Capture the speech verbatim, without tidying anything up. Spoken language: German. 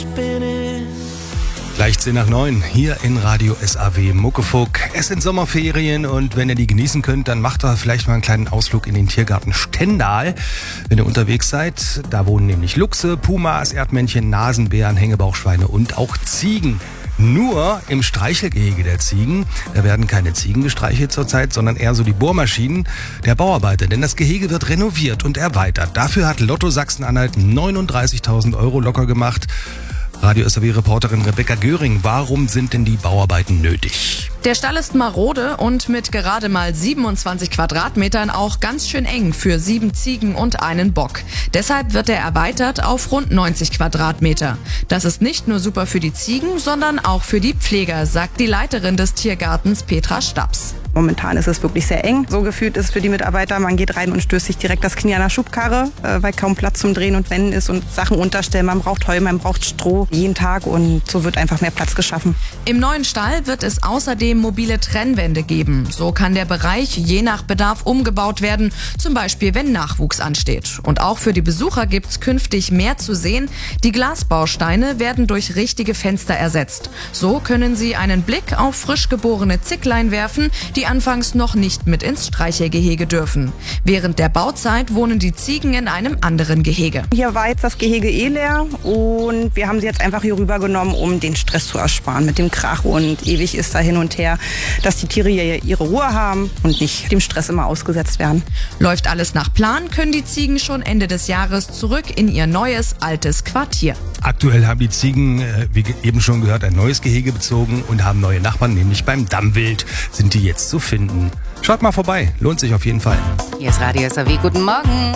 spinning. Gleich zehn nach neun, hier in Radio S A W Muckefuck. Es sind Sommerferien und wenn ihr die genießen könnt, dann macht doch vielleicht mal einen kleinen Ausflug in den Tiergarten Stendal, wenn ihr unterwegs seid. Da wohnen nämlich Luchse, Pumas, Erdmännchen, Nasenbären, Hängebauchschweine und auch Ziegen. Nur im Streichelgehege der Ziegen, da werden keine Ziegen gestreichelt zurzeit, sondern eher so die Bohrmaschinen der Bauarbeiter. Denn das Gehege wird renoviert und erweitert. Dafür hat Lotto Sachsen-Anhalt neununddreißigtausend Euro locker gemacht. Radio S A W-Reporterin Rebecca Göring, warum sind denn die Bauarbeiten nötig? Der Stall ist marode und mit gerade mal siebenundzwanzig Quadratmetern auch ganz schön eng für sieben Ziegen und einen Bock. Deshalb wird er erweitert auf rund neunzig Quadratmeter. Das ist nicht nur super für die Ziegen, sondern auch für die Pfleger, sagt die Leiterin des Tiergartens Petra Staps. Momentan ist es wirklich sehr eng. So gefühlt ist es für die Mitarbeiter, man geht rein und stößt sich direkt das Knie an der Schubkarre, weil kaum Platz zum Drehen und Wenden ist und Sachen unterstellen. Man braucht Heu, man braucht Stroh jeden Tag und so wird einfach mehr Platz geschaffen. Im neuen Stall wird es außerdem mobile Trennwände geben. So kann der Bereich je nach Bedarf umgebaut werden, zum Beispiel wenn Nachwuchs ansteht. Und auch für die Besucher gibt's künftig mehr zu sehen. Die Glasbausteine werden durch richtige Fenster ersetzt. So können sie einen Blick auf frisch geborene Zicklein werfen, die anfangs noch nicht mit ins Streichelgehege dürfen. Während der Bauzeit wohnen die Ziegen in einem anderen Gehege. Hier war jetzt das Gehege eh leer und wir haben sie jetzt einfach hier rübergenommen, um den Stress zu ersparen mit dem Krach und ewig ist da hin und her, dass die Tiere hier ihre Ruhe haben und nicht dem Stress immer ausgesetzt werden. Läuft alles nach Plan, können die Ziegen schon Ende des Jahres zurück in ihr neues, altes Quartier. Aktuell haben die Ziegen, äh, wie eben schon gehört, ein neues Gehege bezogen und haben neue Nachbarn, nämlich beim Dammwild sind die jetzt zu finden. Schaut mal vorbei, lohnt sich auf jeden Fall. Hier ist Radio S A W, guten Morgen.